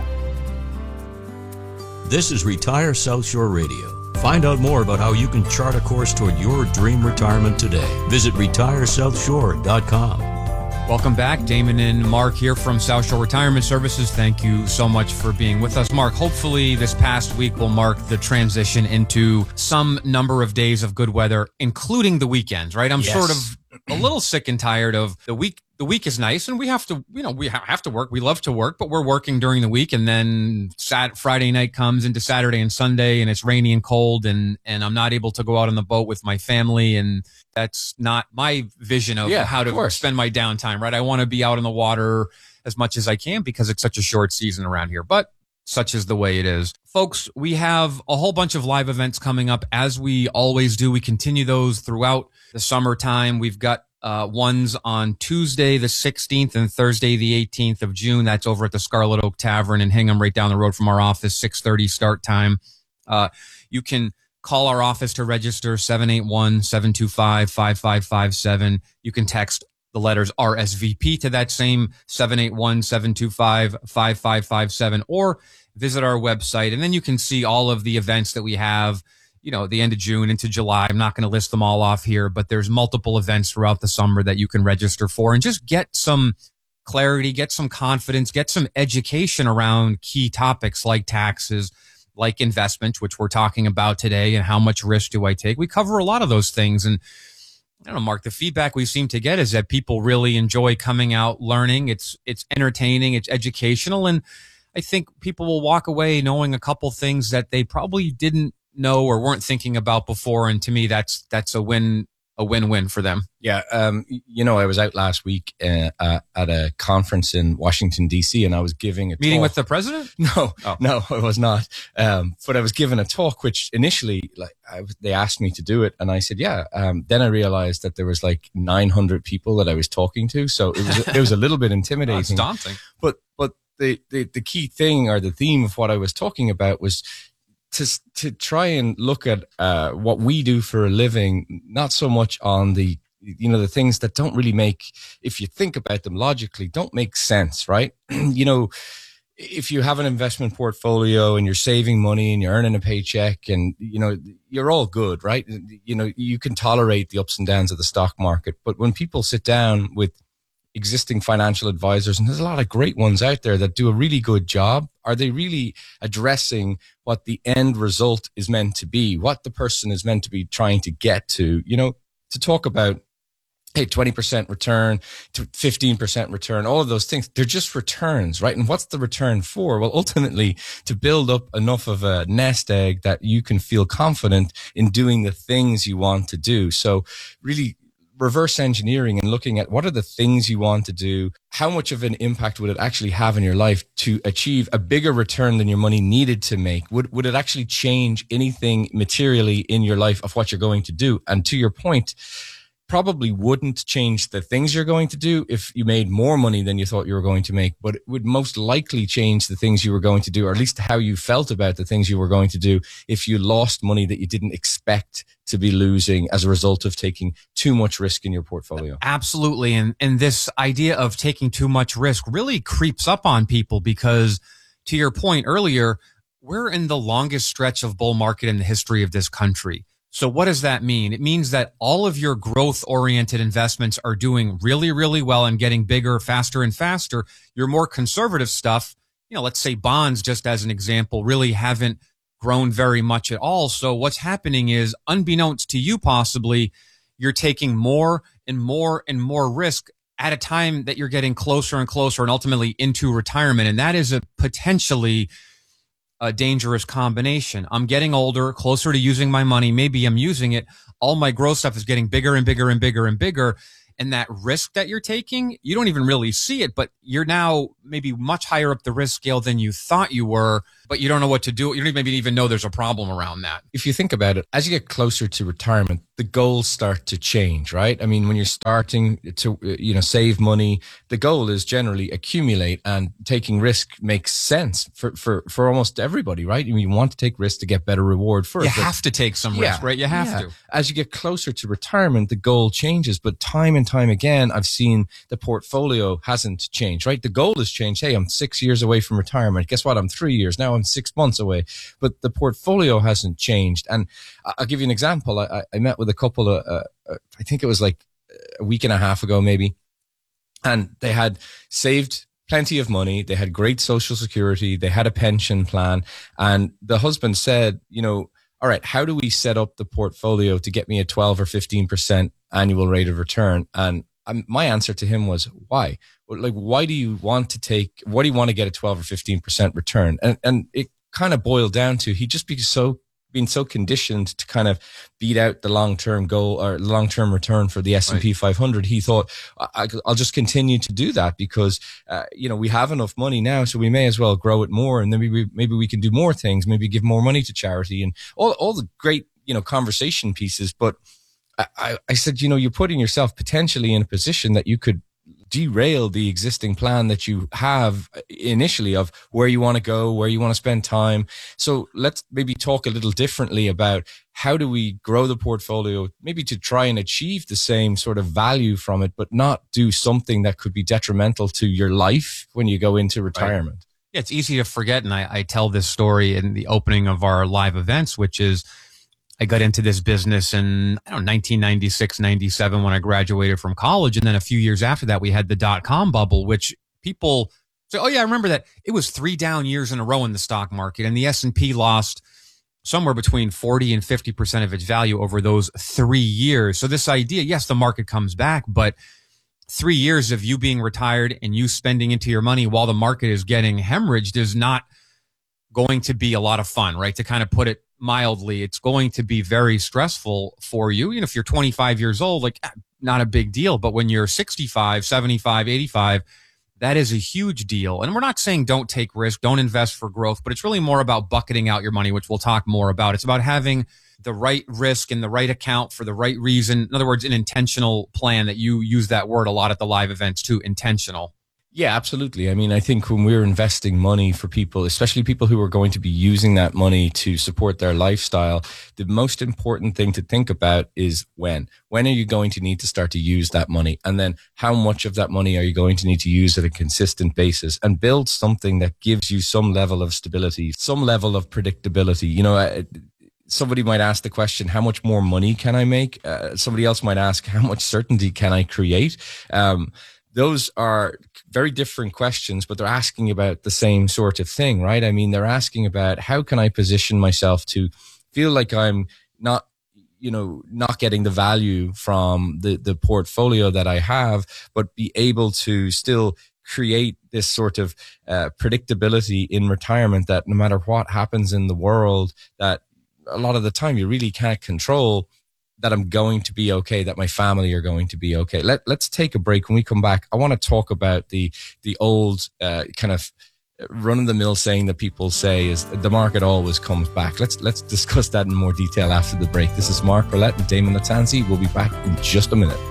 This is Retire South Shore Radio. Find out more about how you can chart a course toward your dream retirement today. Visit retire south shore dot com. Welcome back. Damon and Mark here from South Shore Retirement Services. Thank you so much for being with us. Mark, hopefully this past week will mark the transition into some number of days of good weather, including the weekends, right? I'm Yes. sort of a little sick and tired of the week. The week is nice, and we have to, you know, we ha- have to work. We love to work, but we're working during the week, and then Sat- Friday night comes into Saturday and Sunday, and it's rainy and cold, and and I'm not able to go out on the boat with my family, and that's not my vision of Yeah, how of to course. spend my downtime, right? I want to be out on the water as much as I can because it's such a short season around here, but such is the way it is. Folks, we have a whole bunch of live events coming up, as we always do. We continue those throughout the summertime. We've got Uh, one's on Tuesday, the sixteenth, and Thursday, the eighteenth of June. That's over at the Scarlet Oak Tavern in Hingham, right down the road from our office, six thirty start time. Uh, you can call our office to register, seven eight one, seven two five, five five five seven. You can text the letters R S V P to that same seven eight one, seven two five, five five five seven, or visit our website. And then you can see all of the events that we have, you know, the end of June into July. I'm not going to list them all off here, but there's multiple events throughout the summer that you can register for and just get some clarity, get some confidence, get some education around key topics like taxes, like investments, which we're talking about today, and how much risk do I take? We cover a lot of those things. And I don't know, Mark, the feedback we seem to get is that people really enjoy coming out, learning. It's, it's entertaining, it's educational. And I think people will walk away knowing a couple things that they probably didn't know or weren't thinking about before, and to me that's that's a win a win-win for them. Yeah, um, you know, I was out last week uh, uh, at a conference in Washington D C, and I was giving a Meeting talk. with the president? No, Oh. no, I was not. Um, but I was giving a talk, which initially, like, I was, they asked me to do it, and I said, yeah. Um, then I realized that there was like nine hundred people that I was talking to, so it was it was a little bit intimidating. Oh, it's daunting. But but the, the the key thing, or the theme of what I was talking about, was to to try and look at uh, what we do for a living, not so much on the, you know, the things that don't really make, if you think about them logically, don't make sense, right? You know, if you have an investment portfolio and you're saving money and you're earning a paycheck and, you know, you're all good, right? You know, you can tolerate the ups and downs of the stock market. But when people sit down with existing financial advisors, and there's a lot of great ones out there that do a really good job, are they really addressing what the end result is meant to be, what the person is meant to be trying to get to? You know, to talk about, hey, twenty percent return to fifteen percent return, all of those things, they're just returns, right? And what's the return for? Well, ultimately, to build up enough of a nest egg that you can feel confident in doing the things you want to do. So really reverse engineering and looking at what are the things you want to do, how much of an impact would it actually have in your life to achieve a bigger return than your money needed to make? Would would it actually change anything materially in your life of what you're going to do? And to your point, probably wouldn't change the things you're going to do if you made more money than you thought you were going to make, but it would most likely change the things you were going to do, or at least how you felt about the things you were going to do if you lost money that you didn't expect to be losing as a result of taking too much risk in your portfolio. Absolutely. And, and this idea of taking too much risk really creeps up on people because, to your point earlier, we're in the longest stretch of bull market in the history of this country. So what does that mean? It means that all of your growth-oriented investments are doing really, really well and getting bigger faster and faster. Your more conservative stuff, you know, let's say bonds, just as an example, really haven't grown very much at all. So what's happening is, unbeknownst to you possibly, you're taking more and more and more risk at a time that you're getting closer and closer and ultimately into retirement. And that is a potentially a dangerous combination. I'm getting older, closer to using my money. Maybe I'm using it. All my growth stuff is getting bigger and bigger and bigger and bigger. And that risk that you're taking, you don't even really see it, but you're now maybe much higher up the risk scale than you thought you were, but you don't know what to do. You don't maybe even know there's a problem around that. If you think about it, as you get closer to retirement, the goals start to change, right? I mean, when you're starting to, you know, save money, the goal is generally accumulate, and taking risk makes sense for, for, for almost everybody, right? I mean, you want to take risk to get better reward for it. You have to take some Yeah, risk, right? You have yeah. to. As you get closer to retirement, the goal changes, but time and time again, I've seen the portfolio hasn't changed, right? The goal has changed. Hey, I'm six years away from retirement. Guess what? I'm three years. Now I'm six months away, but the portfolio hasn't changed. And I'll give you an example. I, I met with a couple of, uh, uh, I think it was like a week and a half ago, maybe. And they had saved plenty of money. They had great social security. They had a pension plan. And the husband said, you know, all right, how do we set up the portfolio to get me a twelve or fifteen percent annual rate of return? And um, my answer to him was, why? Like, why do you want to take, why do you want to get a twelve or fifteen percent return? And, and it kind of boiled down to, he just be so, been so conditioned to kind of beat out the long-term goal or long-term return for the S and P right. five hundred. He thought, I, I'll just continue to do that because, uh, you know, we have enough money now, so we may as well grow it more. And then maybe, maybe we can do more things, maybe give more money to charity and all, all the great, you know, conversation pieces. But I, I, I said, you know, you're putting yourself potentially in a position that you could derail the existing plan that you have initially of where you want to go, where you want to spend time. So let's maybe talk a little differently about how do we grow the portfolio, maybe to try and achieve the same sort of value from it, but not do something that could be detrimental to your life when you go into retirement. Right. Yeah, it's easy to forget. And I, I tell this story in the opening of our live events, which is I got into this business in, I don't know, nineteen ninety-six, ninety-seven when I graduated from college. And then a few years after that, we had the dot-com bubble, which people say, oh yeah, I remember that. It was three down years in a row in the stock market, and the S and P lost somewhere between forty and fifty percent of its value over those three years. So this idea, yes, the market comes back, but three years of you being retired and you spending into your money while the market is getting hemorrhaged is not going to be a lot of fun, right? To kind of put it mildly, it's going to be very stressful for you. You know, if you're twenty-five years old, like not a big deal, but when you're sixty-five, seventy-five, eighty-five, that is a huge deal. And we're not saying don't take risk, don't invest for growth, but it's really more about bucketing out your money, which we'll talk more about. It's about having the right risk in the right account for the right reason. In other words, an intentional plan. That you use that word a lot at the live events too, intentional. Yeah, absolutely. I mean, I think when we're investing money for people, especially people who are going to be using that money to support their lifestyle, the most important thing to think about is when. When are you going to need to start to use that money? And then how much of that money are you going to need to use at a consistent basis, and build something that gives you some level of stability, some level of predictability. You know, somebody might ask the question, how much more money can I make? Uh, somebody else might ask, how much certainty can I create? Um, Those are very different questions, but they're asking about the same sort of thing, right? I mean, they're asking about how can I position myself to feel like I'm not, you know, not getting the value from the, the portfolio that I have, but be able to still create this sort of uh, predictability in retirement that no matter what happens in the world, that a lot of the time you really can't control, that I'm going to be okay, that my family are going to be okay. Let, let's take a break. When we come back, I want to talk about the, the old, uh, kind of run-of-the-mill saying that people say is the market always comes back. Let's let's discuss that in more detail after the break. This is Mark Roulette and Damon Latanzi. We'll be back in just a minute.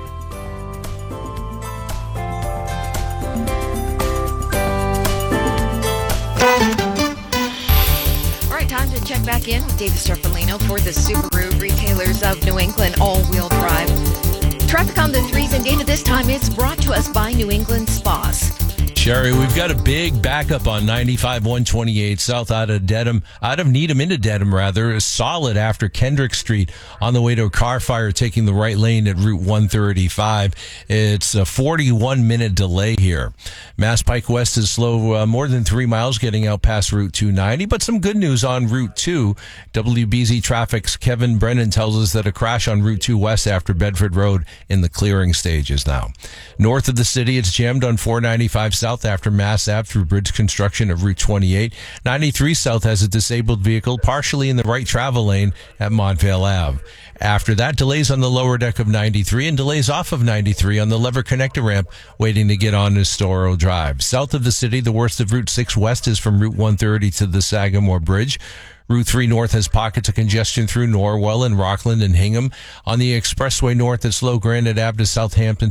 Check back in with David Sterfolino for the Subaru Retailers of New England all-wheel drive. Traffic on the threes, and Dana, this time it's brought to us by New England Spas. Sherry, we've got a big backup on ninety-five one twenty-eight south out of Dedham, out of Needham into Dedham, rather. Solid after Kendrick Street on the way to a car fire, taking the right lane at Route one thirty-five. It's a forty-one minute delay here. Mass Pike West is slow, uh, more than three miles getting out past Route two ninety, but some good news on Route two. W B Z Traffic's Kevin Brennan tells us that a crash on Route two West after Bedford Road in the clearing stages now. North of the city, it's jammed on four ninety-five South after Mass Ave through bridge construction of Route twenty-eight. ninety-three South has a disabled vehicle partially in the right travel lane at Montvale Ave. After that, delays on the lower deck of ninety-three and delays off of ninety-three on the Lever Connector ramp waiting to get on to Storrow Drive. South of the city, the worst of Route six West is from Route one thirty to the Sagamore Bridge. Route three North has pockets of congestion through Norwell and Rockland and Hingham. On the Expressway North, it's slow Granite Ave to Southampton